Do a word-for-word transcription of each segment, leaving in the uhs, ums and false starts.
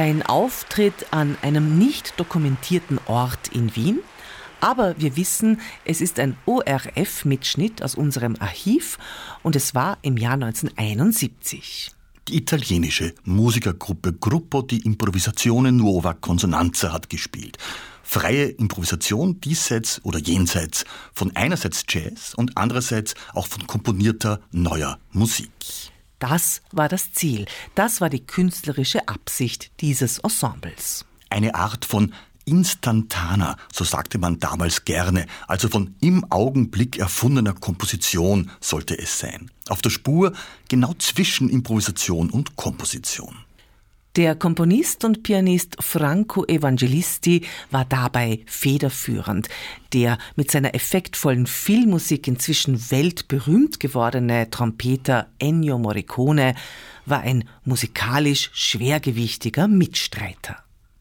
Ein Auftritt an einem nicht dokumentierten Ort in Wien. Aber wir wissen, es ist ein O R F-Mitschnitt aus unserem Archiv und es war im Jahr neunzehnhunderteinundsiebzig. Die italienische Musikergruppe Gruppo di Improvvisazione Nuova Consonanza hat gespielt. Freie Improvisation diesseits oder jenseits von einerseits Jazz und andererseits auch von komponierter neuer Musik. Das war das Ziel, das war die künstlerische Absicht dieses Ensembles. Eine Art von Instantana, so sagte man damals gerne, also von im Augenblick erfundener Komposition sollte es sein. Auf der Spur, genau zwischen Improvisation und Komposition. Der Komponist und Pianist Franco Evangelisti war dabei federführend. Der mit seiner effektvollen Filmmusik inzwischen weltberühmt gewordene Trompeter Ennio Morricone war ein musikalisch schwergewichtiger Mitstreiter.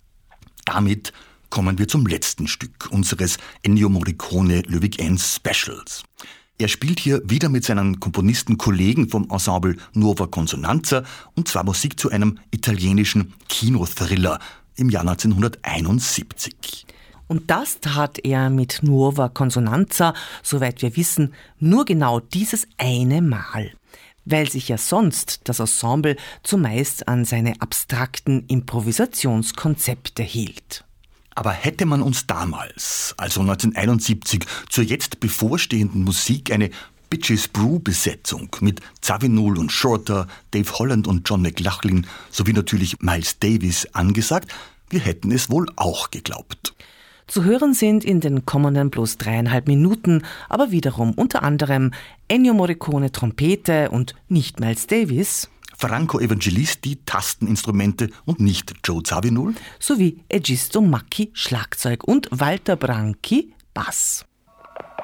Damit kommen wir zum letzten Stück unseres Ennio Morricone Le Weekend Specials. Er spielt hier wieder mit seinen Komponistenkollegen vom Ensemble Nuova Consonanza und zwar Musik zu einem italienischen Kinothriller im Jahr neunzehnhunderteinundsiebzig. Und das tat er mit Nuova Consonanza, soweit wir wissen, nur genau dieses eine Mal. Weil sich ja sonst das Ensemble zumeist an seine abstrakten Improvisationskonzepte hielt. Aber hätte man uns damals, also neunzehnhunderteinundsiebzig, zur jetzt bevorstehenden Musik eine Bitches Brew-Besetzung mit Zawinul und Shorter, Dave Holland und John McLaughlin sowie natürlich Miles Davis angesagt, wir hätten es wohl auch geglaubt. Zu hören sind in den kommenden bloß dreieinhalb Minuten, aber wiederum unter anderem Ennio Morricone Trompete und nicht Miles Davis, Franco Evangelisti Tasteninstrumente und nicht Joe Zawinul, sowie Egisto Macchi Schlagzeug und Walter Branchi Bass.